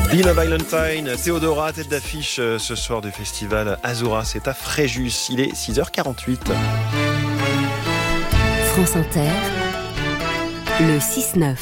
Been a Valentine, Théodora, tête d'affiche ce soir du festival Azura, c'est à Fréjus, il est 6h48. France Inter, le 6-9.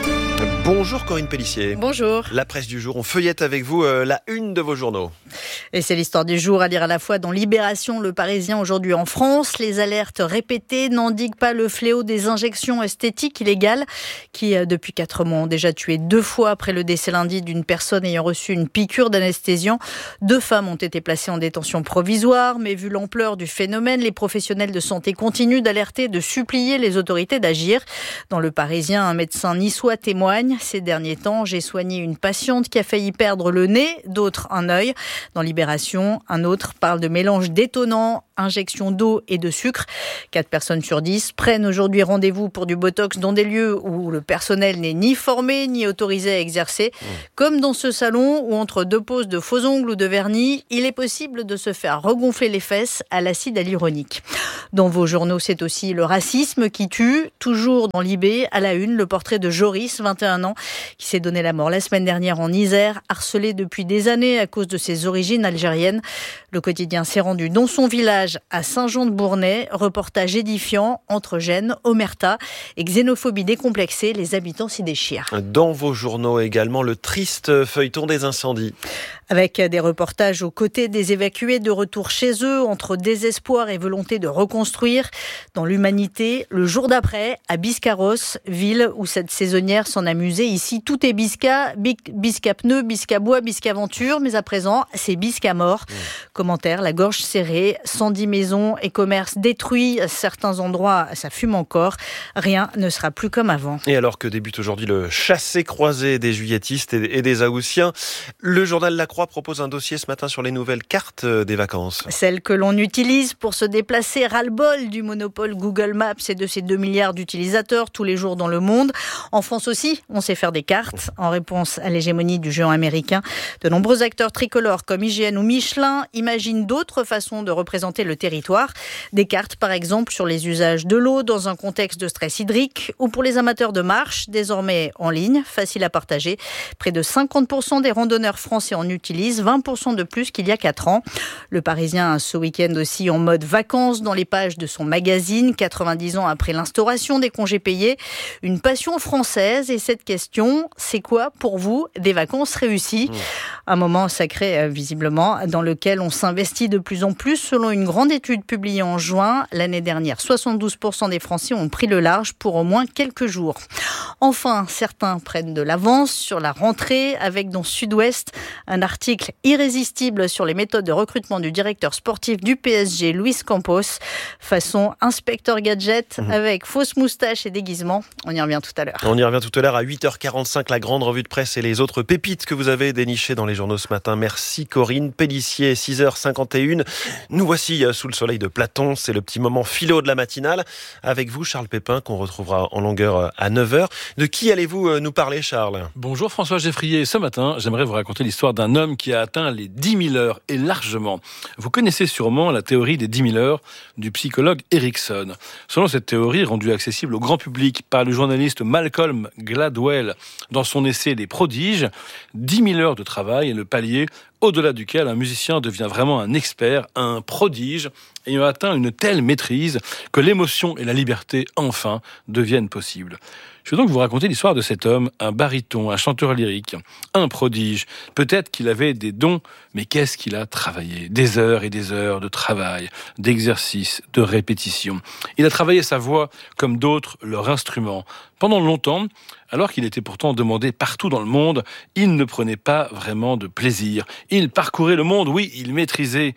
Bonjour Corinne Pellissier. Bonjour. La presse du jour, on feuillette avec vous la une de vos journaux. Et c'est l'histoire du jour à lire à la fois dans Libération, Le Parisien aujourd'hui en France. Les alertes répétées n'endiguent pas le fléau des injections esthétiques illégales qui, depuis 4 mois, ont déjà tué 2 fois après le décès lundi d'une personne ayant reçu une piqûre d'anesthésiant. 2 femmes ont été placées en détention provisoire, mais vu l'ampleur du phénomène, les professionnels de santé continuent d'alerter, de supplier les autorités d'agir. Dans Le Parisien, un médecin niçois témoigne. Ces derniers temps, j'ai soigné une patiente qui a failli perdre le nez, d'autres un œil. Dans Libération, un autre parle de mélange détonnant, injection d'eau et de sucre. 4 personnes sur 10 prennent aujourd'hui rendez-vous pour du botox dans des lieux où le personnel n'est ni formé ni autorisé à exercer. Comme dans ce salon où entre 2 poses de faux ongles ou de vernis, il est possible de se faire regonfler les fesses à l'acide hyaluronique. Dans vos journaux, c'est aussi le racisme qui tue. Toujours dans Libé, à la une, le portrait de Joris, 21 ans, qui s'est donné la mort la semaine dernière en Isère, harcelé depuis des années à cause de ses origines algériennes. Le quotidien s'est rendu dans son village à Saint-Jean-de-Bournay. Reportage édifiant entre gêne, omerta et xénophobie décomplexée. Les habitants s'y déchirent. Dans vos journaux également, le triste feuilleton des incendies. Avec des reportages aux côtés des évacués de retour chez eux, entre désespoir et volonté de reconstruire. Dans l'Humanité, le jour d'après, à Biscarrosse, ville où cette saisonnière s'en amusait. Ici, tout est Bisca, Bisca pneus, Bisca bois, Bisca aventure, mais à présent, c'est Bisca mort. Commentaire, la gorge serrée, 110 maisons et commerces détruits. À certains endroits, ça fume encore. Rien ne sera plus comme avant. Et alors que débute aujourd'hui le chassé-croisé des juilletistes et des Haussiens, le journal La Croix propose un dossier ce matin sur les nouvelles cartes des vacances. Celles que l'on utilise pour se déplacer, ras-le-bol du monopole Google Maps et de ses 2 milliards d'utilisateurs tous les jours dans le monde. En France aussi, on sait faire des cartes. En réponse à l'hégémonie du géant américain, de nombreux acteurs tricolores comme IGN ou Michelin imaginent d'autres façons de représenter le territoire. Des cartes par exemple sur les usages de l'eau dans un contexte de stress hydrique ou pour les amateurs de marche, désormais en ligne, facile à partager. Près de 50% des randonneurs français en utilisent, 20% de plus qu'il y a 4 ans. Le Parisien ce week-end aussi en mode vacances dans les pages de son magazine, 90 ans après l'instauration des congés payés. Une passion française et cette question, c'est quoi pour vous des vacances réussies ? Un moment sacré visiblement dans lequel on s'investit de plus en plus. Selon une grande étude publiée en juin, l'année dernière, 72% des Français ont pris le large pour au moins quelques jours. Enfin, certains prennent de l'avance sur la rentrée avec dans Sud-Ouest un article irrésistible sur les méthodes de recrutement du directeur sportif du PSG, Luis Campos, façon inspecteur gadget avec fausse moustache et déguisement. On y revient tout à l'heure. On y revient tout à l'heure à 8h45, la grande revue de presse et les autres pépites que vous avez dénichées dans les journaux ce matin. Merci Corinne Pellissier, 6h51. Nous voici sous le soleil de Platon, c'est le petit moment philo de la matinale. Avec vous Charles Pépin qu'on retrouvera en longueur à 9h. De qui allez-vous nous parler Charles ? Bonjour François Geffrier. Ce matin, j'aimerais vous raconter l'histoire d'un homme qui a atteint les 10 000 heures et largement. Vous connaissez sûrement la théorie des 10 000 heures du psychologue Erickson. Selon cette théorie, rendue accessible au grand public par le journaliste Malcolm Gladwell dans son essai Les prodiges, 10 000 heures de travail est le palier au-delà duquel un musicien devient vraiment un expert, un prodige, ayant atteint une telle maîtrise que l'émotion et la liberté, enfin, deviennent possibles. Je vais donc vous raconter l'histoire de cet homme, un baryton, un chanteur lyrique, un prodige. Peut-être qu'il avait des dons, mais qu'est-ce qu'il a travaillé ? Des heures et des heures de travail, d'exercice, de répétition. Il a travaillé sa voix comme d'autres leur instrument. Pendant longtemps, alors qu'il était pourtant demandé partout dans le monde, il ne prenait pas vraiment de plaisir. Il parcourait le monde, oui, il maîtrisait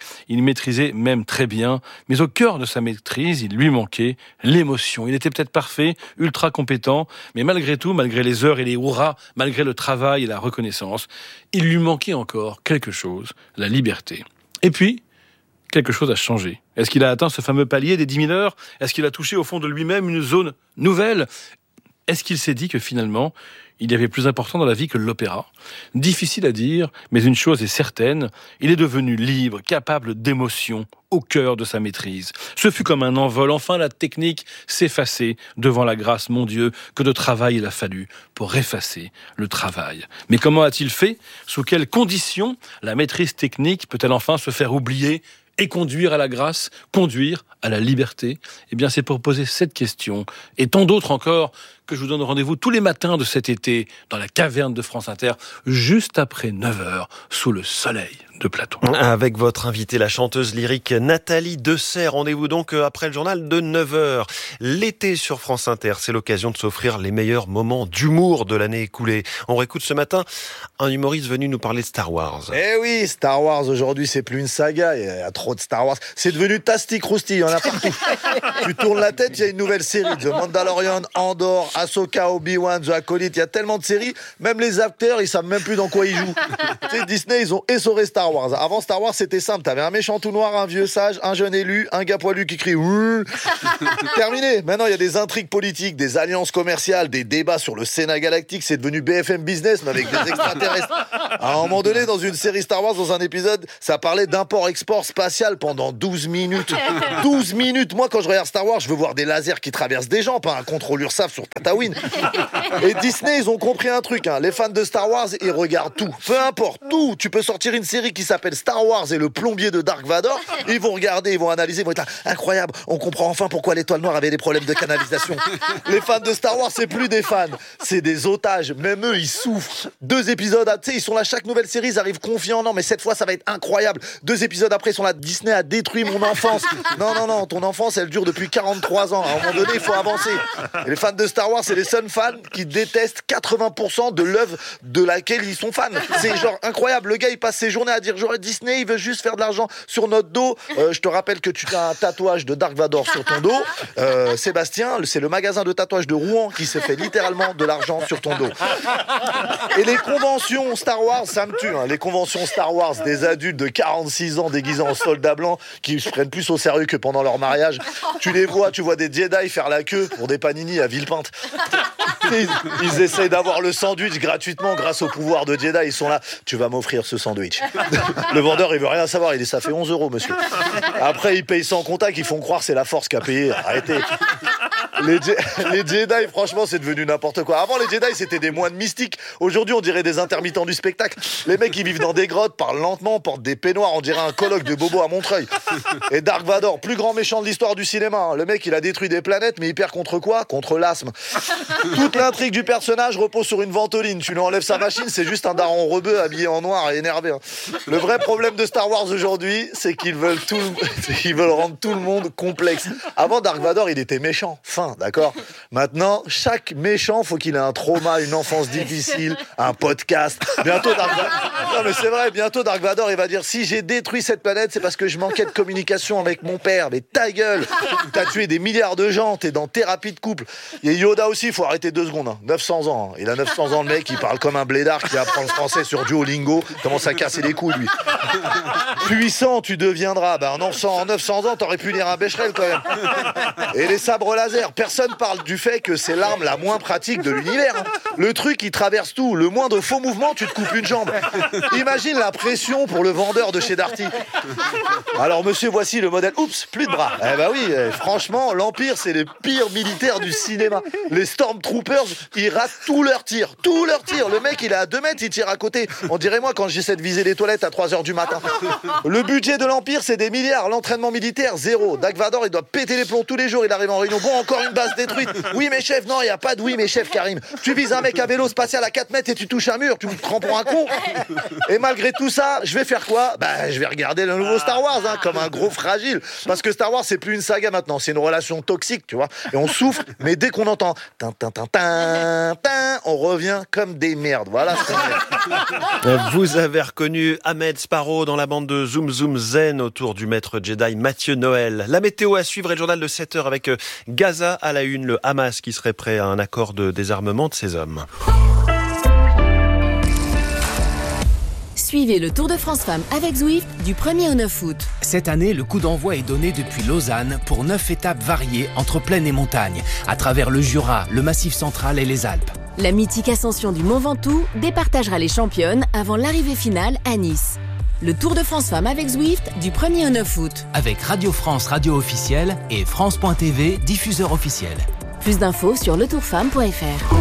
même très bien, mais au cœur de sa maîtrise, il lui manquait l'émotion. Il était peut-être parfait, ultra compétent, mais malgré tout, malgré les heures et les hurrahs, malgré le travail et la reconnaissance, il lui manquait encore quelque chose, la liberté. Et puis, quelque chose a changé. Est-ce qu'il a atteint ce fameux palier des 10 000 heures ? Est-ce qu'il a touché au fond de lui-même une zone nouvelle ? Est-ce qu'il s'est dit que finalement, il y avait plus important dans la vie que l'opéra. Difficile à dire, mais une chose est certaine, il est devenu libre, capable d'émotion, au cœur de sa maîtrise. Ce fut comme un envol. Enfin, la technique s'effaçait devant la grâce, mon Dieu, que de travail il a fallu pour effacer le travail. Mais comment a-t-il fait? Sous quelles conditions la maîtrise technique peut-elle enfin se faire oublier et conduire à la grâce, conduire à la liberté? Eh bien, c'est pour poser cette question, et tant d'autres encore, que je vous donne rendez-vous tous les matins de cet été, dans la caverne de France Inter, juste après 9h, sous le soleil de Platon. Avec votre invitée, la chanteuse lyrique Nathalie Dessay. Rendez-vous donc après le journal de 9h. L'été sur France Inter, c'est l'occasion de s'offrir les meilleurs moments d'humour de l'année écoulée. On réécoute ce matin un humoriste venu nous parler de Star Wars. Eh oui, Star Wars aujourd'hui, c'est plus une saga, il y a trop de Star Wars. C'est devenu Tastic-Rousty, il y en a partout. Tu tournes la tête, il y a une nouvelle série. The Mandalorian, Andor, Ahsoka, Obi-Wan, The Acolyte, il y a tellement de séries, même les acteurs, ils savent même plus dans quoi ils jouent. Tu sais, Disney, ils ont essoré Star Wars. Avant Star Wars, c'était simple, t'avais un méchant tout noir, un vieux sage, un jeune élu, un gars poilu qui crie terminé. Maintenant, il y a des intrigues politiques, des alliances commerciales, des débats sur le Sénat galactique, c'est devenu BFM Business, mais avec des extraterrestres. À un moment donné, dans une série Star Wars, dans un épisode, ça parlait d'import-export spatial pendant 12 minutes. 12 minutes. Moi, quand je regarde Star Wars, je veux voir des lasers qui traversent des gens, pas un contrôle URSAF sur Tatooine. Et Disney, ils ont compris un truc, hein. Les fans de Star Wars, ils regardent tout. Peu importe, tout. Tu peux sortir une série qui s'appelle Star Wars et le plombier de Dark Vador. Ils vont regarder, ils vont analyser, ils vont être là, incroyable, on comprend enfin pourquoi l'étoile noire avait des problèmes de canalisation. Les fans de Star Wars, c'est plus des fans, c'est des otages. Même eux, ils souffrent. 2 épisodes, tu sais, ils sont là, chaque nouvelle série, ils arrivent confiants. Non, mais cette fois, ça va être incroyable. 2 épisodes après, ils sont là, Disney a détruit mon enfance. Non, ton enfance, elle dure depuis 43 ans. À un moment donné, il faut avancer. Et les fans de Star Wars, c'est les seuls fans qui détestent 80% de l'œuvre de laquelle ils sont fans. C'est genre incroyable. Le gars, il passe ses journées à dire, genre, Disney, il veut juste faire de l'argent sur notre dos. Je te rappelle que tu as un tatouage de Dark Vador sur ton dos. Sébastien, c'est le magasin de tatouage de Rouen qui se fait littéralement de l'argent sur ton dos. Et les conventions Star Wars, ça me tue. Hein. Les conventions Star Wars des adultes de 46 ans déguisés en soldats blancs qui se prennent plus au sérieux que pendant leur mariage. Tu les vois, tu vois des Jedi faire la queue pour des panini à Villepinte. Ils essayent d'avoir le sandwich gratuitement grâce au pouvoir de Jedi. Ils sont là, tu vas m'offrir ce sandwich. Le vendeur, il veut rien savoir. Il dit, ça fait 11 € monsieur. Après, ils payent sans contact. Ils font croire que c'est la force qui a payé. Arrêtez. Les Jedi, franchement, c'est devenu n'importe quoi. Avant, les Jedi, c'était des moines mystiques. Aujourd'hui, on dirait des intermittents du spectacle. Les mecs, ils vivent dans des grottes, parlent lentement, portent des peignoirs. On dirait un colloque de Bobo à Montreuil. Et Dark Vador, plus grand méchant de l'histoire du cinéma. Le mec, il a détruit des planètes, mais il perd contre quoi? Contre l'asthme. Toute l'intrigue du personnage repose sur une ventoline. Tu lui enlèves sa machine, c'est juste un daron rebeu habillé en noir et énervé. Le vrai problème de Star Wars aujourd'hui, c'est qu'ils veulent rendre tout le monde complexe. Avant, Dark Vador, il était méchant. Fin, d'accord? Maintenant, chaque méchant, faut qu'il ait un trauma, une enfance difficile, un podcast. Bientôt, Dark Vador... Non, mais c'est vrai, bientôt, Dark Vador, il va dire, si j'ai détruit cette planète, c'est parce que je manquais de communication avec mon père. Mais ta gueule! T'as tué des milliards de gens, t'es dans thérapie de couple. Et Yoda aussi, il faut arrêter 2 secondes. Hein. 900 ans. Hein. Il a 900 ans, le mec, il parle comme un blédard qui apprend le français sur Duolingo. Commence à casser les couilles, lui. Puissant, tu deviendras. En 900 ans, t'aurais pu lire un Becherel, quand même. Et les sabres laser. Personne parle du fait que c'est l'arme la moins pratique de l'univers. Hein. Le truc, il traverse tout. Le moindre faux mouvement, tu te coupes une jambe. Imagine la pression pour le vendeur de chez Darty. Alors, monsieur, voici le modèle. Oups, plus de bras. Eh ben oui, franchement, l'Empire, c'est les pires militaires du cinéma. Les Stormtroopers, ils ratent tous leurs tirs. Tous leurs tirs. Le mec, il est à 2 mètres, il tire à côté. On dirait moi quand j'essaie de viser les toilettes à 3h du matin. Le budget de l'Empire, c'est des milliards. L'entraînement militaire, 0. Dark Vador, il doit péter les plombs tous les jours. Il arrive en réunion. Bon, encore une base détruite. Oui, mais chef, non, il n'y a pas de oui, mais chef, Karim. Tu vises un mec à vélo spatial à 4 mètres et tu touches un mur. Tu me prends pour un con. Et malgré tout ça, je vais faire quoi? Je vais regarder le nouveau Star Wars, hein, comme un gros fragile. Parce que Star Wars, c'est plus une saga maintenant. C'est une relation toxique, tu vois. Et on souffre, mais dès qu'on entend on revient comme des merdes. Voilà ce qu'on est. Vous avez reconnu Ahmed Sparrow dans la bande de Zoom Zoom Zen autour du maître Jedi Mathieu Noël. La météo à suivre et le journal de 7h avec Gaza à la une, le Hamas qui serait prêt à un accord de désarmement de ses hommes. Suivez le Tour de France Femmes avec Zwift du 1er au 9 août. Cette année, le coup d'envoi est donné depuis Lausanne pour 9 étapes variées entre plaine et montagne, à travers le Jura, le Massif central et les Alpes. La mythique ascension du Mont Ventoux départagera les championnes avant l'arrivée finale à Nice. Le Tour de France Femmes avec Zwift du 1er au 9 août. Avec Radio France, radio officielle et France.tv, diffuseur officiel. Plus d'infos sur letourfemme.fr.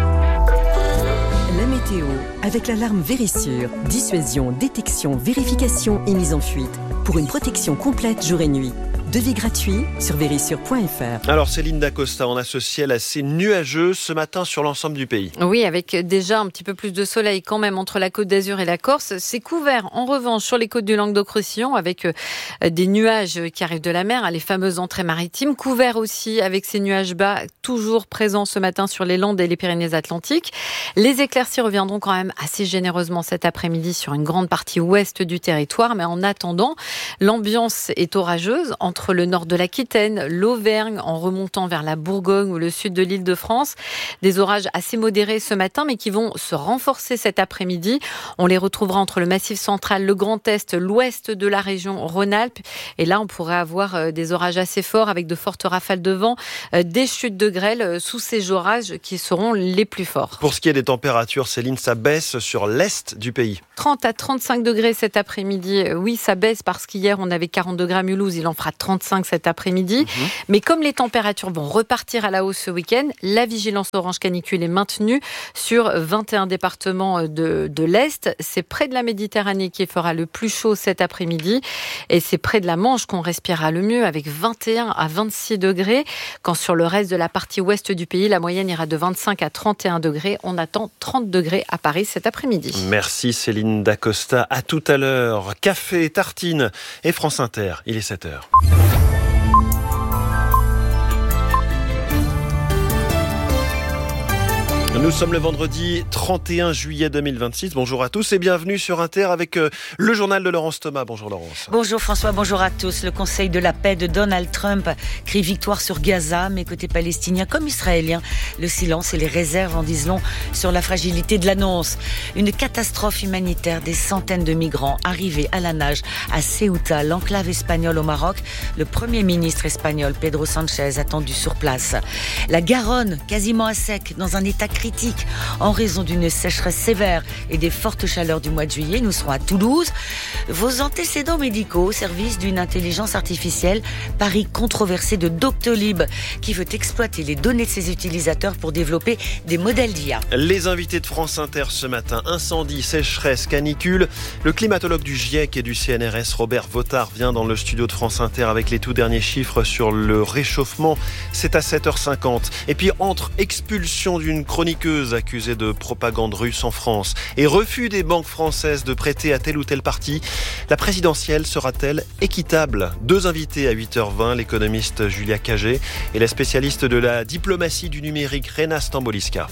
La météo, avec l'alarme Vérissure. Dissuasion, détection, vérification et mise en fuite. Pour une protection complète jour et nuit. Devis gratuit sur vérissure.fr. Alors Céline Dacosta, on a ce ciel assez nuageux ce matin sur l'ensemble du pays. Oui, avec déjà un petit peu plus de soleil quand même entre la Côte d'Azur et la Corse. C'est couvert en revanche sur les côtes du Languedoc-Roussillon avec des nuages qui arrivent de la mer, les fameuses entrées maritimes. Couvert aussi avec ces nuages bas toujours présents ce matin sur les Landes et les Pyrénées-Atlantiques. Les éclaircies reviendront quand même assez généreusement cet après-midi sur une grande partie ouest du territoire. Mais en attendant, l'ambiance est orageuse entre le nord de l'Aquitaine, l'Auvergne, en remontant vers la Bourgogne ou le sud de l'Île-de-France. Des orages assez modérés ce matin, mais qui vont se renforcer cet après-midi. On les retrouvera entre le Massif central, le Grand Est, l'ouest de la région Rhône-Alpes. Et là, on pourrait avoir des orages assez forts avec de fortes rafales de vent, des chutes de grêle sous ces orages qui seront les plus forts. Pour ce qui est des températures, Céline, ça baisse sur l'est du pays. 30 à 35 degrés cet après-midi. Oui, ça baisse parce qu'hier, on avait 40 degrés à Mulhouse. Il en fera 35 cet après-midi. Mais comme les températures vont repartir à la hausse ce week-end, la vigilance orange canicule est maintenue sur 21 départements de l'Est. C'est près de la Méditerranée qui fera le plus chaud cet après-midi. Et c'est près de la Manche qu'on respirera le mieux avec 21 à 26 degrés. Quand sur le reste de la partie ouest du pays, la moyenne ira de 25 à 31 degrés. On attend 30 degrés à Paris cet après-midi. Merci Céline Dacosta. À tout à l'heure. Café, tartine et France Inter. Il est 7h. Nous sommes le vendredi 31 juillet 2026. Bonjour à tous et bienvenue sur Inter avec le journal de Laurence Thomas. Bonjour Laurence. Bonjour François, bonjour à tous. Le Conseil de la paix de Donald Trump crie victoire sur Gaza, mais côté palestinien comme israélien, le silence et les réserves en disent long sur la fragilité de l'annonce. Une catastrophe humanitaire, des centaines de migrants arrivés à la nage à Ceuta, l'enclave espagnole au Maroc. Le Premier ministre espagnol Pedro Sánchez attendu sur place. La Garonne, quasiment à sec, dans un état critique en raison d'une sécheresse sévère et des fortes chaleurs du mois de juillet. Nous serons à Toulouse. Vos antécédents médicaux au service d'une intelligence artificielle, pari controversé de Doctolib qui veut exploiter les données de ses utilisateurs pour développer des modèles d'IA. Les invités de France Inter ce matin, incendie, sécheresse, canicule. Le climatologue du GIEC et du CNRS, Robert Vautard, vient dans le studio de France Inter avec les tout derniers chiffres sur le réchauffement. C'est à 7h50. Et puis entre expulsion d'une chroniqueuse accusée de propagande russe en France et refus des banques françaises de prêter à tel ou tel parti, la présidentielle sera-t-elle équitable ? Deux invités à 8h20, l'économiste Julia Cagé et la spécialiste de la diplomatie du numérique Rena Stamboliska.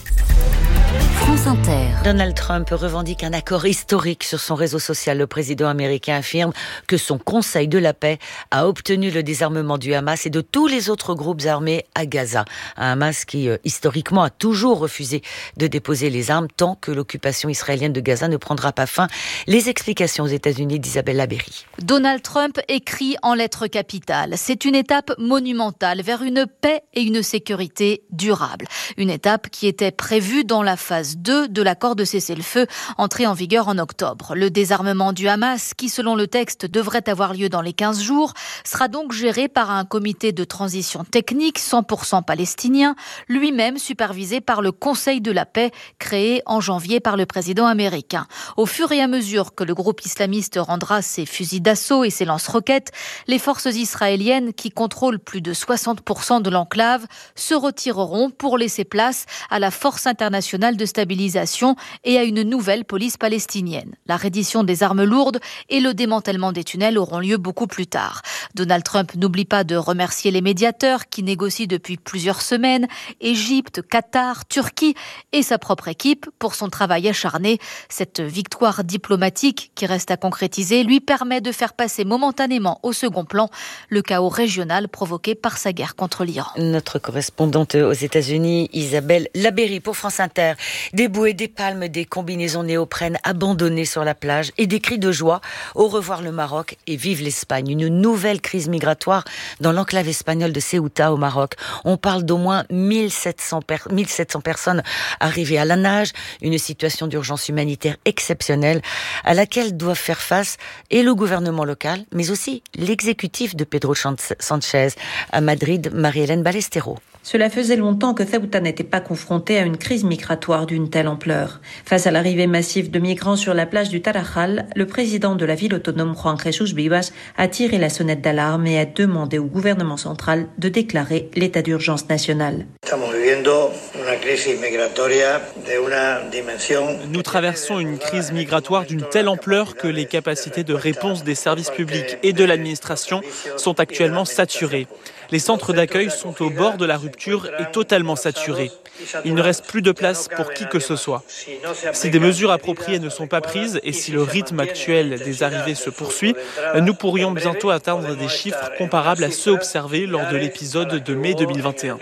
France Inter. Donald Trump revendique un accord historique sur son réseau social. Le président américain affirme que son Conseil de la paix a obtenu le désarmement du Hamas et de tous les autres groupes armés à Gaza. Un Hamas qui, historiquement, a toujours refusé de déposer les armes tant que l'occupation israélienne de Gaza ne prendra pas fin. Les explications aux États-Unis d'Isabelle Labéry. Donald Trump écrit en lettres capitales. C'est une étape monumentale vers une paix et une sécurité durable. Une étape qui était prévue dans la phase 2 de l'accord de cessez-le-feu entré en vigueur en octobre. Le désarmement du Hamas, qui selon le texte devrait avoir lieu dans les 15 jours, sera donc géré par un comité de transition technique 100% palestinien, lui-même supervisé par le Conseil de la paix créé en janvier par le président américain. Au fur et à mesure que le groupe islamiste rendra ses fusils d'assaut et ses lance-roquettes, les forces israéliennes qui contrôlent plus de 60% de l'enclave se retireront pour laisser place à la force internationale de stabilisation et à une nouvelle police palestinienne. La reddition des armes lourdes et le démantèlement des tunnels auront lieu beaucoup plus tard. Donald Trump n'oublie pas de remercier les médiateurs qui négocient depuis plusieurs semaines, Égypte, Qatar, Turquie et sa propre équipe pour son travail acharné. Cette victoire diplomatique qui reste à concrétiser lui permet de faire passer momentanément au second plan le chaos régional provoqué par sa guerre contre l'Iran. Notre correspondante aux États-Unis, Isabelle Labéry pour France Inter. Des bouées, des palmes, des combinaisons néoprènes abandonnées sur la plage et des cris de joie. Au revoir le Maroc et vive l'Espagne. Une nouvelle crise migratoire dans l'enclave espagnole de Ceuta au Maroc. On parle d'au moins 1700 personnes arrivées à la nage. Une situation d'urgence humanitaire exceptionnelle à laquelle doivent faire face et le gouvernement local, mais aussi l'exécutif de Pedro Sanchez. À Madrid, Marie-Hélène Ballesteros. Cela faisait longtemps que Ceuta n'était pas confrontée à une crise migratoire d'une telle ampleur. Face à l'arrivée massive de migrants sur la plage du Tarajal, le président de la ville autonome Juan Jesús Vivas a tiré la sonnette d'alarme et a demandé au gouvernement central de déclarer l'état d'urgence national. Nous traversons une crise migratoire d'une telle ampleur que les capacités de réponse des services publics et de l'administration sont actuellement saturées. Les centres d'accueil sont au bord de la rupture et totalement saturés. Il ne reste plus de place pour qui que ce soit. Si des mesures appropriées ne sont pas prises et si le rythme actuel des arrivées se poursuit, nous pourrions bientôt atteindre des chiffres comparables à ceux observés lors de l'épisode de mai 2021.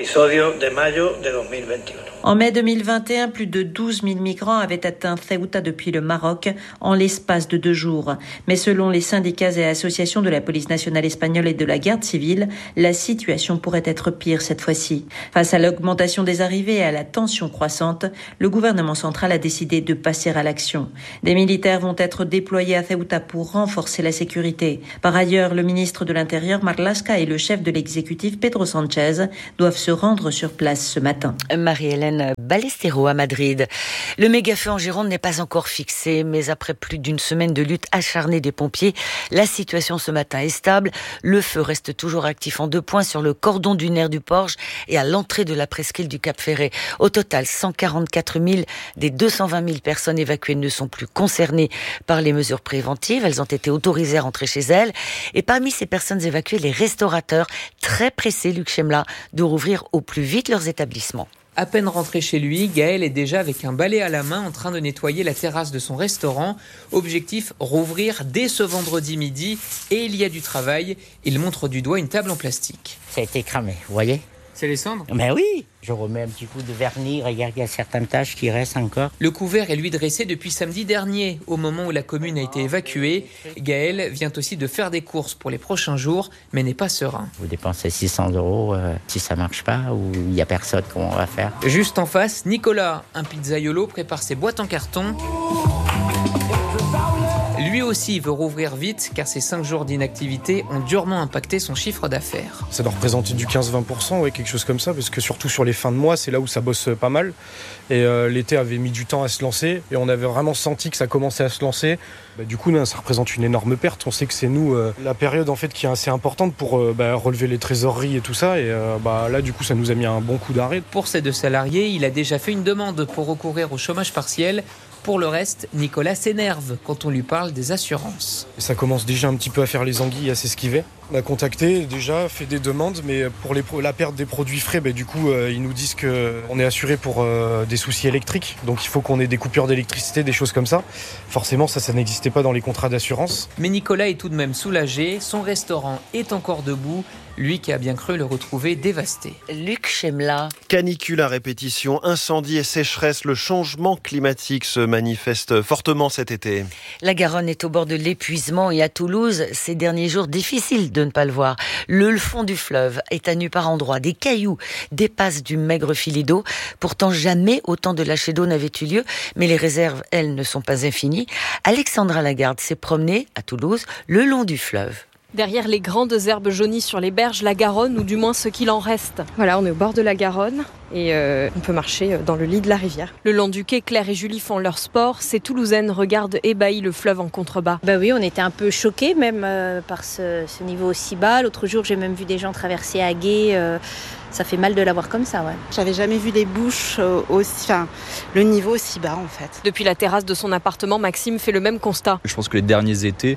En mai 2021, plus de 12 000 migrants avaient atteint Ceuta depuis le Maroc en l'espace de 2 jours. Mais selon les syndicats et associations de la police nationale espagnole et de la garde civile, la situation pourrait être pire cette fois-ci. Face à l'augmentation des arrivées et à la tension croissante, le gouvernement central a décidé de passer à l'action. Des militaires vont être déployés à Ceuta pour renforcer la sécurité. Par ailleurs, le ministre de l'Intérieur, Marlaska, et le chef de l'exécutif, Pedro Sanchez, doivent se rendre sur place ce matin. Marie-Hélène Ballesteros à Madrid. Le méga-feu en Gironde n'est pas encore fixé, mais après plus d'une semaine de lutte acharnée des pompiers, la situation ce matin est stable. Le feu reste toujours actif en 2 points sur le cordon dunaire du Porge et à l'entrée de la presqu'île du Cap-Ferret. Au total, 144 000 des 220 000 personnes évacuées ne sont plus concernées par les mesures préventives. Elles ont été autorisées à rentrer chez elles. Et parmi ces personnes évacuées, les restaurateurs, très pressés, Luc Chemla, de rouvrir au plus vite leurs établissements. À peine rentré chez lui, Gaël est déjà avec un balai à la main en train de nettoyer la terrasse de son restaurant. Objectif, rouvrir dès ce vendredi midi. Et il y a du travail. Il montre du doigt une table en plastique. Ça a été cramé, vous voyez ? C'est les cendres ? Ben oui, je remets un petit coup de vernis, regarde, il y a certaines taches qui restent encore. Le couvert est lui dressé depuis samedi dernier, au moment où la commune a été évacuée. Gaël vient aussi de faire des courses pour les prochains jours, mais n'est pas serein. Vous dépensez 600 €, si ça marche pas, ou il n'y a personne, comment on va faire ? Juste en face, Nicolas, un pizzaiolo, prépare ses boîtes en carton. Lui aussi veut rouvrir vite car ces 5 jours d'inactivité ont durement impacté son chiffre d'affaires. Ça doit représenter du 15-20%, ouais, quelque chose comme ça, parce que surtout sur les fins de mois, c'est là où ça bosse pas mal. Et l'été avait mis du temps à se lancer et on avait vraiment senti que ça commençait à se lancer. Du coup, ça représente une énorme perte. On sait que c'est nous, la période en fait, qui est assez importante pour relever les trésoreries et tout ça. Et là, du coup, ça nous a mis un bon coup d'arrêt. Pour ces 2 salariés, il a déjà fait une demande pour recourir au chômage partiel. Pour le reste, Nicolas s'énerve quand on lui parle des assurances. Et ça commence déjà un petit peu à faire les anguilles, à s'esquiver. On a contacté déjà, fait des demandes, mais pour la perte des produits frais, du coup, ils nous disent qu'on est assuré pour des soucis électriques. Donc il faut qu'on ait des coupures d'électricité, des choses comme ça. Forcément, ça n'existait pas dans les contrats d'assurance. Mais Nicolas est tout de même soulagé. Son restaurant est encore debout. Lui qui a bien cru le retrouver dévasté. Luc Chemla. Canicule à répétition, incendie et sécheresse, le changement climatique se manifeste fortement cet été. La Garonne est au bord de l'épuisement et à Toulouse, ces derniers jours, difficile de ne pas le voir. Le fond du fleuve est à nu par endroits. Des cailloux dépassent du maigre filet d'eau. Pourtant, jamais autant de lâchers d'eau n'avaient eu lieu, mais les réserves, elles, ne sont pas infinies. Alexandra Lagarde s'est promenée à Toulouse le long du fleuve. Derrière les grandes herbes jaunies sur les berges, la Garonne, ou du moins ce qu'il en reste. Voilà, on est au bord de la Garonne et on peut marcher dans le lit de la rivière. Le long du quai, Claire et Julie font leur sport. Ces Toulousaines regardent ébahis le fleuve en contrebas. Oui, on était un peu choqués même par ce niveau aussi bas. L'autre jour, j'ai même vu des gens traverser à gué. Ça fait mal de la voir comme ça, ouais. J'avais jamais vu les bouches le niveau aussi bas en fait. Depuis la terrasse de son appartement, Maxime fait le même constat. Je pense que les derniers étés,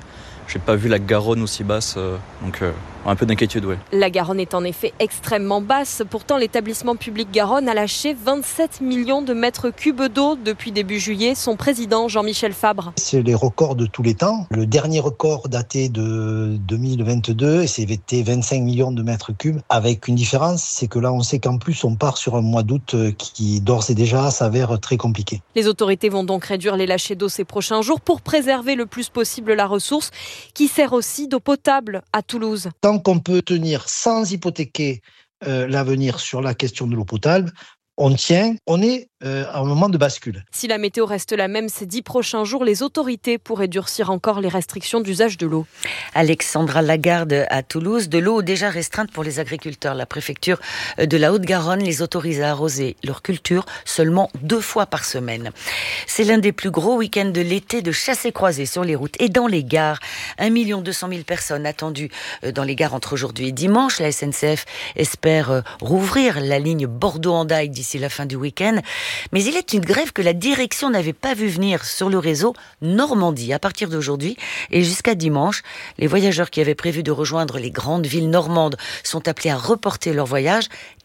J'ai pas vu la Garonne aussi basse, donc un peu d'inquiétude, oui. La Garonne est en effet extrêmement basse. Pourtant, l'établissement public Garonne a lâché 27 millions de mètres cubes d'eau depuis début juillet. Son président, Jean-Michel Fabre. C'est les records de tous les temps. Le dernier record daté de 2022, c'était 25 millions de mètres cubes. Avec une différence, c'est que là, on sait qu'en plus, on part sur un mois d'août qui, d'ores et déjà, s'avère très compliqué. Les autorités vont donc réduire les lâchers d'eau ces prochains jours pour préserver le plus possible la ressource qui sert aussi d'eau potable à Toulouse. Tant qu'on peut tenir sans hypothéquer l'avenir sur la question de l'eau potable, on tient, on est à un moment de bascule. Si la météo reste la même ces 10 prochains jours, les autorités pourraient durcir encore les restrictions d'usage de l'eau. Alexandra Lagarde à Toulouse, de l'eau déjà restreinte pour les agriculteurs. La préfecture de la Haute-Garonne les autorise à arroser leur culture seulement 2 fois par semaine. C'est l'un des plus gros week-ends de l'été de chassés-croisés sur les routes et dans les gares. 1 200 000 personnes attendues dans les gares entre aujourd'hui et dimanche. La SNCF espère rouvrir la ligne Bordeaux-Hendaye d'ici la fin du week-end. Mais il est une grève que la direction n'avait pas vu venir sur le réseau Normandie. À partir d'aujourd'hui et jusqu'à dimanche, les voyageurs qui avaient prévu de rejoindre les grandes villes normandes sont appelés à reporter leur voyage.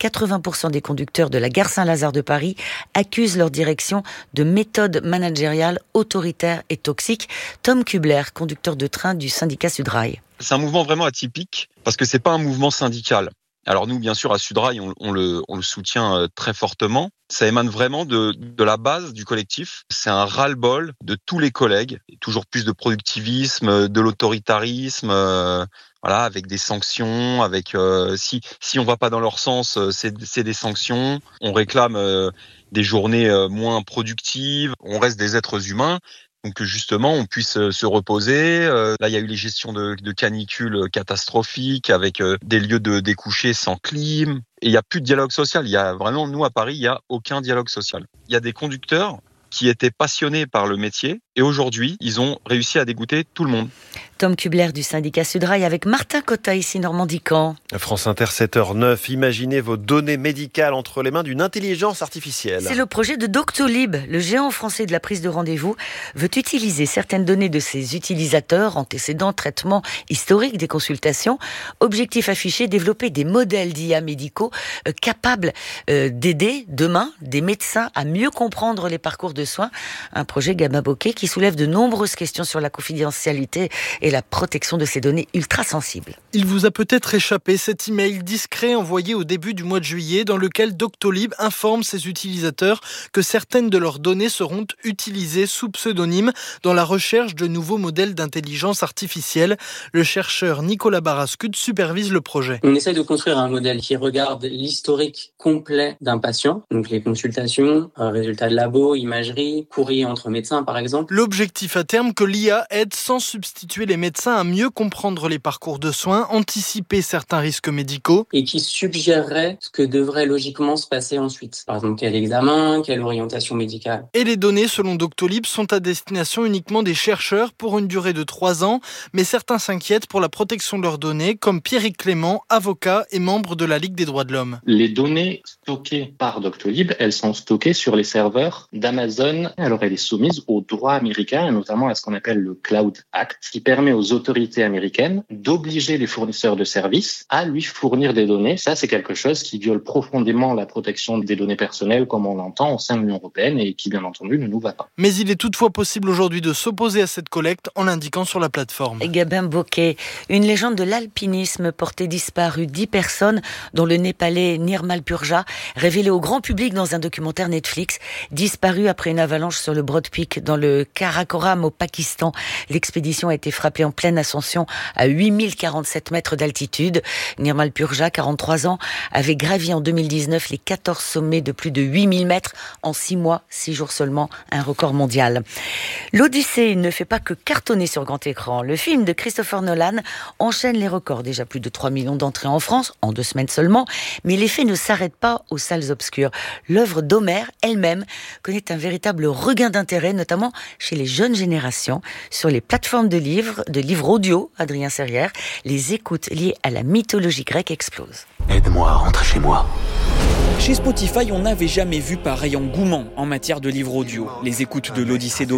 80% des conducteurs de la gare Saint-Lazare de Paris accusent leur direction de méthodes managériales autoritaires et toxiques. Tom Kubler, conducteur de train du syndicat Sudrail. C'est un mouvement vraiment atypique parce que c'est pas un mouvement syndical. Alors nous, bien sûr, à Sudrail, on le soutient très fortement. Ça émane vraiment de la base du collectif. C'est un ras-le-bol de tous les collègues. Toujours plus de productivisme, de l'autoritarisme, voilà, avec des sanctions, avec si on va pas dans leur sens, c'est des sanctions. On réclame des journées moins productives. On reste des êtres humains. Donc que justement on puisse se reposer. Là, il y a eu les gestions de canicules catastrophiques avec des lieux de découcher sans clim. Et il n'y a plus de dialogue social. Il y a vraiment, nous à Paris, il n'y a aucun dialogue social. Il y a des conducteurs qui étaient passionnés par le métier et aujourd'hui, ils ont réussi à dégoûter tout le monde. Tom Kubler du syndicat Sudrail avec Martin Cotta ici Normandie-Caen. France Inter 7h09, imaginez vos données médicales entre les mains d'une intelligence artificielle. C'est le projet de Doctolib. Le géant français de la prise de rendez-vous veut utiliser certaines données de ses utilisateurs, antécédents, traitements historiques des consultations. Objectif affiché, développer des modèles d'IA médicaux capables d'aider demain des médecins à mieux comprendre les parcours de soins. Un projet gamma bokeh qui soulève de nombreuses questions sur la confidentialité et la protection de ces données ultra sensibles. Il vous a peut-être échappé cet email discret envoyé au début du mois de juillet dans lequel Doctolib informe ses utilisateurs que certaines de leurs données seront utilisées sous pseudonyme dans la recherche de nouveaux modèles d'intelligence artificielle. Le chercheur Nicolas Barascut supervise le projet. On essaye de construire un modèle qui regarde l'historique complet d'un patient, donc les consultations, résultats de labo, imagerie, courrier entre médecins par exemple. L'objectif à terme, que l'IA aide sans substituer les médecins à mieux comprendre les parcours de soins, anticiper certains risques médicaux. Et qui suggérerait ce que devrait logiquement se passer ensuite. Par exemple, quel examen, quelle orientation médicale. Et les données, selon Doctolib, sont à destination uniquement des chercheurs pour une durée de 3 ans. Mais certains s'inquiètent pour la protection de leurs données, comme Pierrick Clément, avocat et membre de la Ligue des droits de l'homme. Les données stockées par Doctolib, elles sont stockées sur les serveurs d'Amazon. Alors elle est soumise au droit américain, et notamment à ce qu'on appelle le Cloud Act, qui permet aux autorités américaines d'obliger les fournisseurs de services à lui fournir des données. Ça, c'est quelque chose qui viole profondément la protection des données personnelles comme on l'entend au sein de l'Union européenne et qui, bien entendu, ne nous va pas. Mais il est toutefois possible aujourd'hui de s'opposer à cette collecte en l'indiquant sur la plateforme. Gabin Bokeh, une légende de l'alpinisme portée disparue 10 personnes, dont le Népalais Nirmal Purja, révélé au grand public dans un documentaire Netflix, disparu après une avalanche sur le Broad Peak dans le Karakoram au Pakistan. L'expédition a été frappée en pleine ascension à 8047 mètres d'altitude. Nirmal Purja, 43 ans, avait gravi en 2019 les 14 sommets de plus de 8000 mètres en 6 mois, 6 jours seulement, un record mondial. L'Odyssée ne fait pas que cartonner sur grand écran. Le film de Christopher Nolan enchaîne les records. Déjà plus de 3 millions d'entrées en France, en 2 semaines seulement. Mais l'effet ne s'arrête pas aux salles obscures. L'œuvre d'Homère elle-même connaît un véritable regain d'intérêt, notamment chez les jeunes générations. Sur les plateformes de livres audio, Adrien Serrière, les écoutes liées à la mythologie grecque explosent. Aide-moi à rentrer chez moi. Chez Spotify, on n'avait jamais vu pareil engouement en matière de livres audio. Les écoutes de l'Odyssée d'Homère en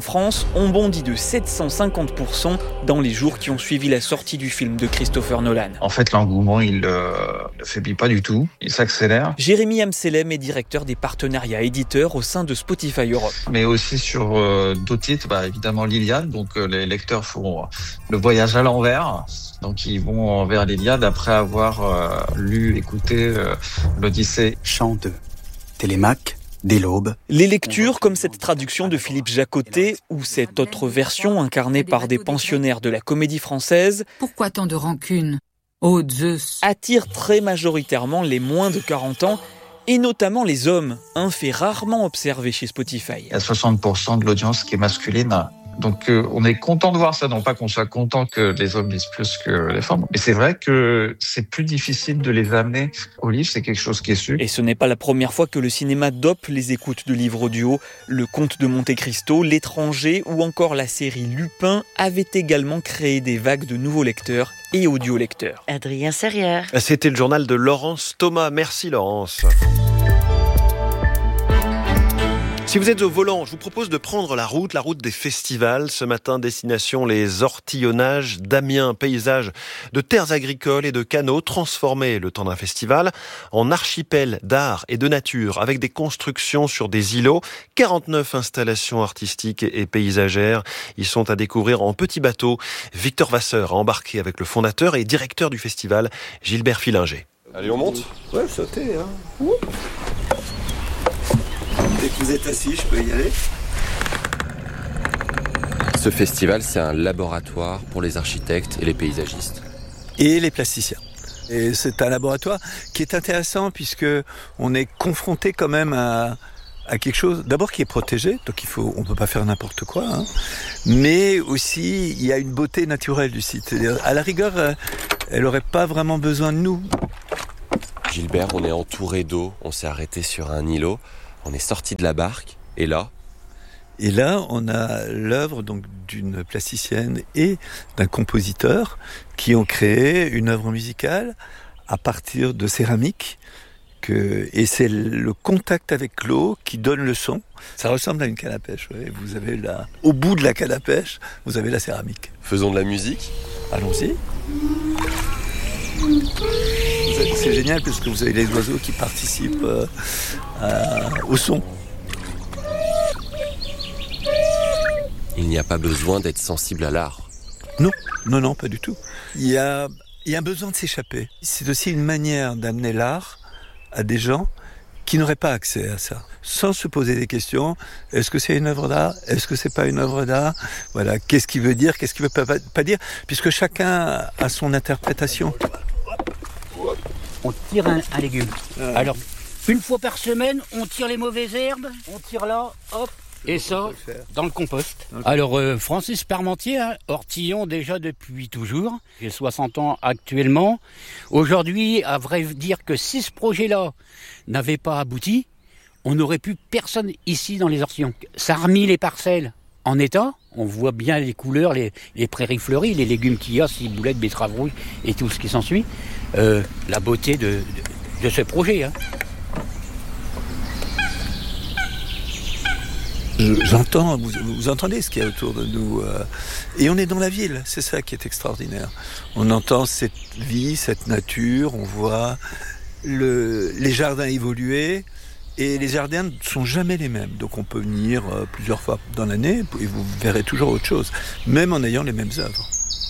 France ont bondi de 750% dans les jours qui ont suivi la sortie du film de Christopher Nolan. En fait, l'engouement, il ne faiblit pas du tout, il s'accélère. Jérémy Amselem est directeur des partenariats éditeurs au sein de Spotify Europe. Mais aussi sur d'autres titres, évidemment l'Iliade, donc les lecteurs font le voyage à l'envers. Donc ils vont vers l'Iliade après avoir lu, écouté l'Odyssée. Chant 2, Télémaque, dès l'aube. Les lectures, comme cette traduction de Philippe Jacotet ou cette autre version incarnée par des pensionnaires de la Comédie Française. Pourquoi tant de rancune, ô Zeus? Attirent très majoritairement les moins de 40 ans et notamment les hommes, un fait rarement observé chez Spotify. Il y a 60% de l'audience qui est masculine. Donc on est content de voir ça, non pas qu'on soit content que les hommes lisent plus que les femmes. Mais c'est vrai que c'est plus difficile de les amener au livre, c'est quelque chose qui est su. Et ce n'est pas la première fois que le cinéma dope les écoutes de livres audio. Le Comte de Monte-Cristo, L'étranger ou encore la série Lupin avaient également créé des vagues de nouveaux lecteurs et audiolecteurs. Adrien Serrière. C'était le journal de Laurence Thomas. Merci Laurence. Si vous êtes au volant, je vous propose de prendre la route des festivals. Ce matin, destination les Ortillonnages d'Amiens, paysage de terres agricoles et de canaux transformés le temps d'un festival en archipel d'art et de nature avec des constructions sur des îlots, 49 installations artistiques et paysagères. Ils sont à découvrir en petit bateau. Victor Vasseur a embarqué avec le fondateur et directeur du festival, Gilbert Filinger. Allez, on monte ? Ouais, sautez, hein. Dès que vous êtes assis, je peux y aller. Ce festival, c'est un laboratoire pour les architectes et les paysagistes. Et les plasticiens. Et c'est un laboratoire qui est intéressant puisque on est confronté quand même à quelque chose, d'abord qui est protégé, donc on peut pas faire n'importe quoi, hein, mais aussi il y a une beauté naturelle du site. C'est-à-dire, à la rigueur, elle aurait pas vraiment besoin de nous. Gilbert, on est entouré d'eau, on s'est arrêté sur un îlot. On est sorti de la barque, et là, on a l'œuvre donc d'une plasticienne et d'un compositeur qui ont créé une œuvre musicale à partir de céramique. Et c'est le contact avec l'eau qui donne le son. Ça ressemble à une canne à pêche. Ouais. Vous avez au bout de la canne à pêche, vous avez la céramique. Faisons de la musique. Allons-y. C'est génial parce que vous avez les oiseaux qui participent au son. Il n'y a pas besoin d'être sensible à l'art. Non, pas du tout. Il y a un besoin de s'échapper. C'est aussi une manière d'amener l'art à des gens qui n'auraient pas accès à ça, sans se poser des questions. Est-ce que c'est une œuvre d'art ? Est-ce que c'est pas une œuvre d'art ? Voilà, qu'est-ce qu'il veut dire ? Qu'est-ce qu'il veut pas dire ? Puisque chacun a son interprétation. On tire un légume. Alors, une fois par semaine, on tire les mauvaises herbes, on tire là, hop, et ça, dans le compost. Alors, Francis Parmentier, Ortillon déjà depuis toujours. J'ai 60 ans actuellement. Aujourd'hui, à vrai dire que si ce projet-là n'avait pas abouti, on n'aurait plus personne ici dans les Ortillons. Ça a remis les parcelles en état. On voit bien les couleurs, les prairies fleuries, les légumes qu'il y a, ciboulettes, betteraves rouges et tout ce qui s'ensuit. La beauté de ce projet. Hein. J'entends, vous entendez ce qu'il y a autour de nous. Et on est dans la ville, c'est ça qui est extraordinaire. On entend cette vie, cette nature, on voit les jardins évoluer. Et les jardins ne sont jamais les mêmes. Donc on peut venir plusieurs fois dans l'année et vous verrez toujours autre chose, même en ayant les mêmes œuvres.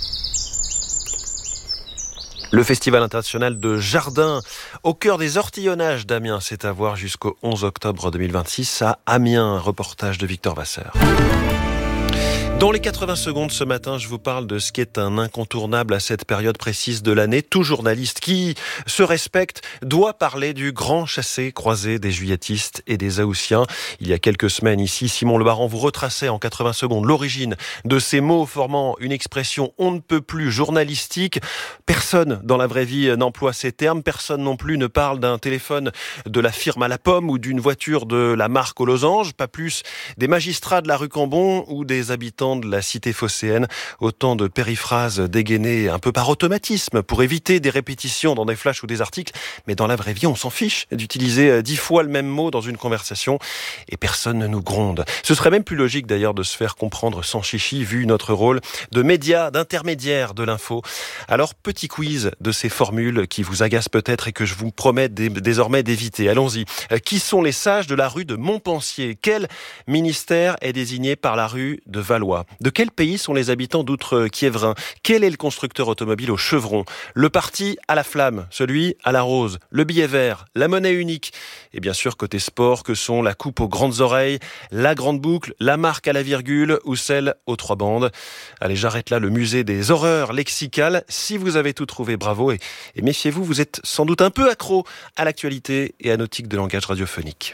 Le Festival international de jardin au cœur des Ortillonnages d'Amiens, c'est à voir jusqu'au 11 octobre 2026 à Amiens. Reportage de Victor Vasseur. Dans les 80 secondes ce matin, je vous parle de ce qui est un incontournable à cette période précise de l'année. Tout journaliste qui se respecte doit parler du grand chassé-croisé des juilletistes et des Haussiens. Il y a quelques semaines ici, Simon Le Baron vous retraçait en 80 secondes l'origine de ces mots formant une expression on ne peut plus journalistique. Personne dans la vraie vie n'emploie ces termes. Personne non plus ne parle d'un téléphone de la firme à la pomme ou d'une voiture de la marque aux losanges. Pas plus des magistrats de la rue Cambon ou des les habitants de la cité phocéenne. Autant de périphrases dégainées un peu par automatisme pour éviter des répétitions dans des flashs ou des articles. Mais dans la vraie vie, on s'en fiche d'utiliser 10 fois le même mot dans une conversation et personne ne nous gronde. Ce serait même plus logique d'ailleurs de se faire comprendre sans chichi vu notre rôle de média, d'intermédiaire de l'info. Alors, petit quiz de ces formules qui vous agacent peut-être et que je vous promets désormais d'éviter. Allons-y. Qui sont les sages de la rue de Montpensier? Quel ministère est désigné par la rue de Valois? De quel pays sont les habitants d'Outre-Quiévrin? Quel est le constructeur automobile au chevron? Le parti à la flamme, celui à la rose, le billet vert, la monnaie unique. Et bien sûr, côté sport, que sont la coupe aux grandes oreilles, la grande boucle, la marque à la virgule ou celle aux 3 bandes. Allez, j'arrête là le musée des horreurs lexicales. Si vous avez tout trouvé, bravo. Et méfiez-vous, vous êtes sans doute un peu accro à l'actualité et à nos tics de langage radiophonique.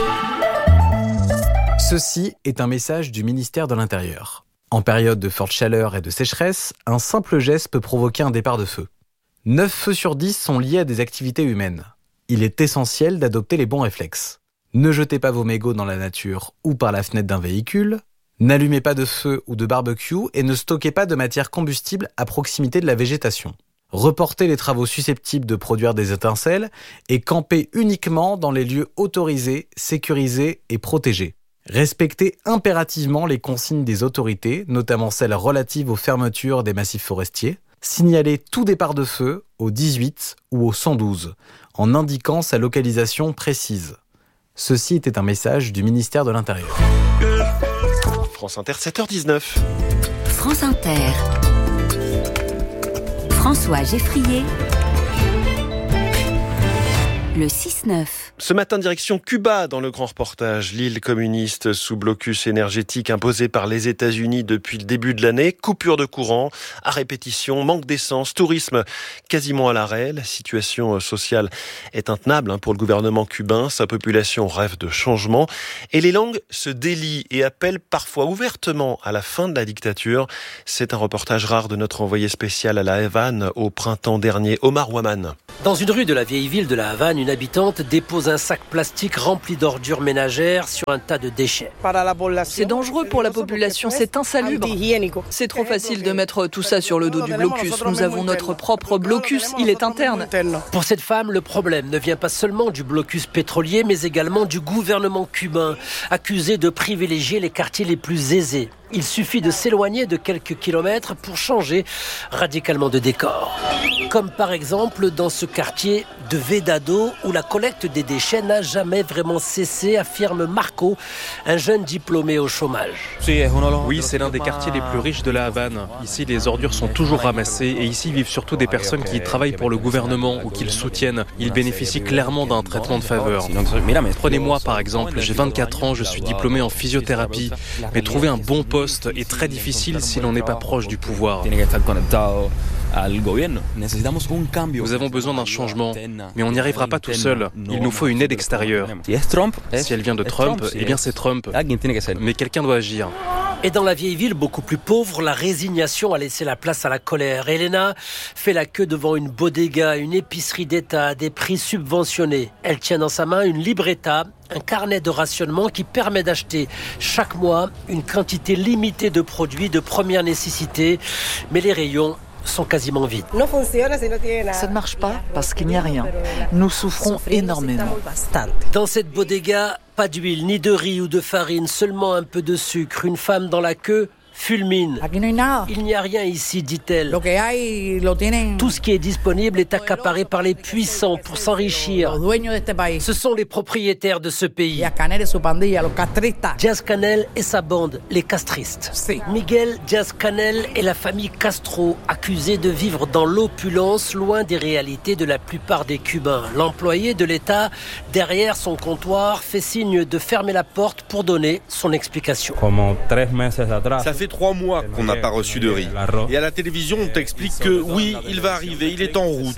Ceci est un message du ministère de l'Intérieur. En période de forte chaleur et de sécheresse, un simple geste peut provoquer un départ de feu. 9 feux sur 10 sont liés à des activités humaines. Il est essentiel d'adopter les bons réflexes. Ne jetez pas vos mégots dans la nature ou par la fenêtre d'un véhicule. N'allumez pas de feu ou de barbecue et ne stockez pas de matière combustible à proximité de la végétation. Reportez les travaux susceptibles de produire des étincelles et campez uniquement dans les lieux autorisés, sécurisés et protégés. Respectez impérativement les consignes des autorités, notamment celles relatives aux fermetures des massifs forestiers. Signalez tout départ de feu au 18 ou au 112, en indiquant sa localisation précise. Ceci était un message du ministère de l'Intérieur. France Inter, 7h19. France Inter. François Geffrier. Le 6-9. Ce matin, direction Cuba dans le grand reportage. L'île communiste sous blocus énergétique imposé par les États-Unis depuis le début de l'année. Coupure de courant, à répétition, manque d'essence, tourisme quasiment à l'arrêt. La situation sociale est intenable pour le gouvernement cubain. Sa population rêve de changement. Et les langues se délient et appellent parfois ouvertement à la fin de la dictature. C'est un reportage rare de notre envoyé spécial à La Havane au printemps dernier, Omar Waman. Dans une rue de la vieille ville de La Havane, une habitante dépose un sac plastique rempli d'ordures ménagères sur un tas de déchets. C'est dangereux pour la population, c'est insalubre. C'est trop facile de mettre tout ça sur le dos du blocus. Nous avons notre propre blocus, il est interne. Pour cette femme, le problème ne vient pas seulement du blocus pétrolier, mais également du gouvernement cubain, accusé de privilégier les quartiers les plus aisés. Il suffit de s'éloigner de quelques kilomètres pour changer radicalement de décor. Comme par exemple dans ce quartier de Vedado où la collecte des déchets n'a jamais vraiment cessé, affirme Marco, un jeune diplômé au chômage. Oui, c'est l'un des quartiers les plus riches de La Havane. Ici, les ordures sont toujours ramassées et ici vivent surtout des personnes qui travaillent pour le gouvernement ou qui le soutiennent. Ils bénéficient clairement d'un traitement de faveur. Prenez-moi par exemple, j'ai 24 ans, je suis diplômé en physiothérapie, mais trouver un bon poste est très difficile si l'on n'est pas proche du pouvoir. Nous avons besoin d'un changement, mais on n'y arrivera pas tout seul. Il nous faut une aide extérieure. Si elle vient de Trump, eh bien c'est Trump. Mais quelqu'un doit agir. Et dans la vieille ville beaucoup plus pauvre, la résignation a laissé la place à la colère. Elena fait la queue devant une bodega, une épicerie d'État à des prix subventionnés. Elle tient dans sa main une libreta, un carnet de rationnement qui permet d'acheter chaque mois une quantité limitée de produits de première nécessité. Mais les rayons sont quasiment vides. Ça ne marche pas parce qu'il n'y a rien. Nous souffrons énormément. Dans cette bodega, pas d'huile, ni de riz ou de farine, seulement un peu de sucre. Une femme dans la queue fulmine. Il n'y a rien ici, dit-elle. Tout ce qui est disponible est accaparé par les puissants pour s'enrichir. Ce sont les propriétaires de ce pays. Díaz-Canel et sa bande, les castristes. Miguel Díaz-Canel et la famille Castro, accusés de vivre dans l'opulence, loin des réalités de la plupart des Cubains. L'employé de l'État, derrière son comptoir, fait signe de fermer la porte pour donner son explication. Ça fait 3 mois qu'on n'a pas reçu de riz. Et à la télévision, on t'explique que oui, il va arriver, il est en route.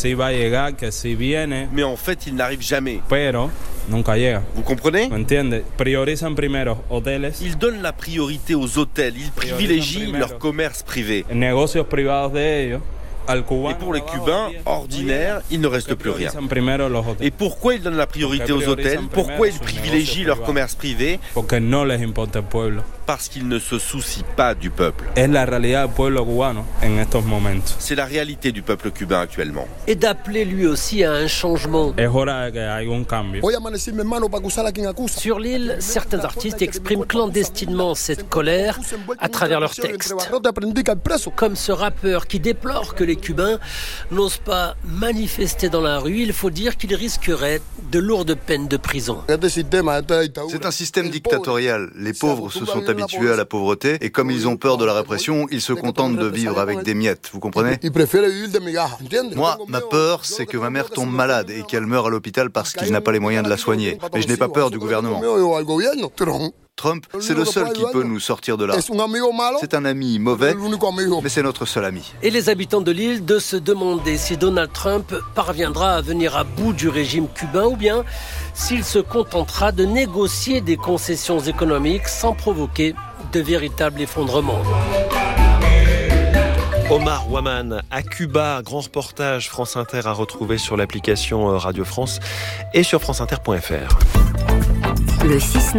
Mais en fait, il n'arrive jamais. Vous comprenez? Ils donnent la priorité aux hôtels, ils privilégient leur commerce privé. Et pour les Cubains, ordinaires, il ne reste plus rien. Et pourquoi ils donnent la priorité aux hôtels? Pourquoi ils privilégient leur commerce privé? Parce qu'ils ne se soucient pas du peuple. C'est la réalité du peuple cubain actuellement. Et d'appeler lui aussi à un changement. Sur l'île, certains artistes expriment clandestinement cette colère à travers leurs textes. Comme ce rappeur qui déplore que les Cubains n'osent pas manifester dans la rue, il faut dire qu'ils risqueraient de lourdes peines de prison. C'est un système dictatorial. Les pauvres se sont habitués à la pauvreté et comme ils ont peur de la répression, ils se contentent de vivre avec des miettes, vous comprenez? Moi, ma peur, c'est que ma mère tombe malade et qu'elle meure à l'hôpital parce qu'il n'a pas les moyens de la soigner. Mais je n'ai pas peur du gouvernement. Trump, c'est le seul qui peut nous sortir de là. C'est un ami mauvais, mais c'est notre seul ami. Et les habitants de l'île de se demander si Donald Trump parviendra à venir à bout du régime cubain ou bien s'il se contentera de négocier des concessions économiques sans provoquer de véritables effondrements. Omar Waman à Cuba, grand reportage France Inter à retrouver sur l'application Radio France et sur franceinter.fr. Le 6-9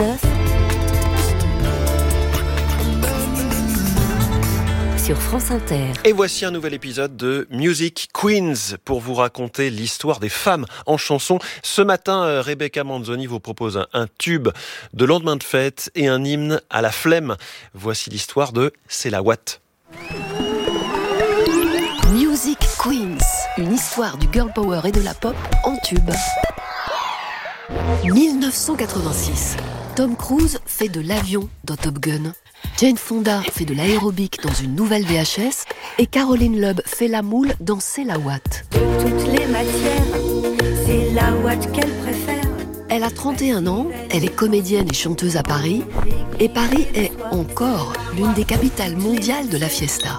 sur France Inter. Et voici un nouvel épisode de Music Queens pour vous raconter l'histoire des femmes en chanson. Ce matin, Rebecca Manzoni vous propose un tube de lendemain de fête et un hymne à la flemme. Voici l'histoire de C'est la Watt. Music Queens, une histoire du girl power et de la pop en tube. 1986. Tom Cruise fait de l'avion dans Top Gun. Jane Fonda fait de l'aérobic dans une nouvelle VHS et Caroline Loeb fait la moule dans C'est la Watt. De toutes les matières, c'est la Watt qu'elle préfère. Elle a 31 ans, elle est comédienne et chanteuse à Paris et Paris est encore l'une des capitales mondiales de la fiesta.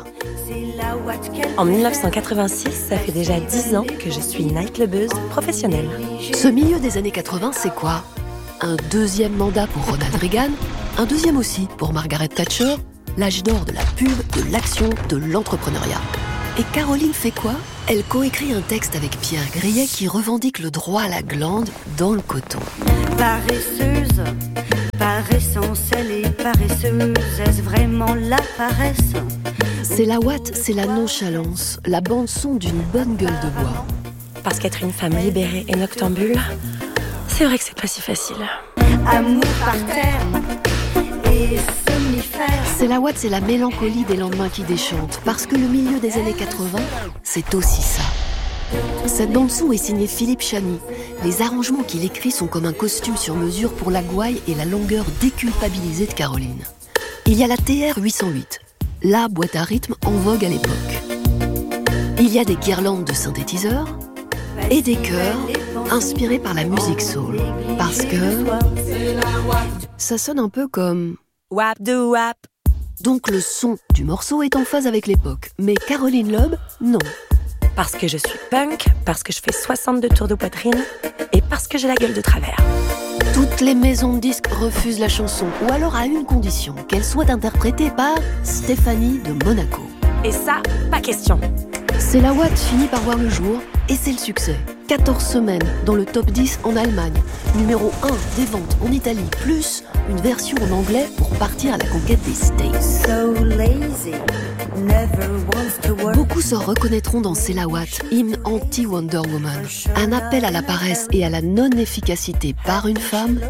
En 1986, ça fait déjà 10 ans que je suis nightclubeuse professionnelle. Ce milieu des années 80, c'est quoi? Un deuxième mandat pour Ronald Reagan, un deuxième aussi pour Margaret Thatcher, l'âge d'or de la pub, de l'action, de l'entrepreneuriat. Et Caroline fait quoi? Elle coécrit un texte avec Pierre Grillet qui revendique le droit à la glande dans le coton. Paresseuse, par essence, elle est paresseuse. Est-ce vraiment la paresse? C'est la Watt, c'est la nonchalance, la bande-son d'une bonne gueule de bois. Parce qu'être une femme libérée et noctambule, c'est vrai que c'est pas si facile. Amour par terre et somnifère. C'est la Watt, c'est la mélancolie des lendemains qui déchantent. Parce que le milieu des années 80, c'est aussi ça. Cette bande-son est signée Philippe Chani. Les arrangements qu'il écrit sont comme un costume sur mesure pour la gouaille et la longueur déculpabilisée de Caroline. Il y a la TR 808, la boîte à rythme en vogue à l'époque. Il y a des guirlandes de synthétiseurs et des chœurs inspirés par la musique soul. Parce que ça sonne un peu comme wap de wap. Donc le son du morceau est en phase avec l'époque. Mais Caroline Loeb, non. Parce que je suis punk, parce que je fais 62 tours de poitrine et parce que j'ai la gueule de travers. Toutes les maisons de disques refusent la chanson, ou alors à une condition, qu'elle soit interprétée par Stéphanie de Monaco. Et ça, pas question. C'est la Watt finit par voir le jour, et c'est le succès. 14 semaines dans le top 10 en Allemagne, numéro 1 des ventes en Italie, plus une version en anglais pour partir à la conquête des States. So lazy, never wants to work. Beaucoup se reconnaîtront dans C'est la Watt, hymne anti-Wonder Woman. Un appel à la paresse et à la non-efficacité par une femme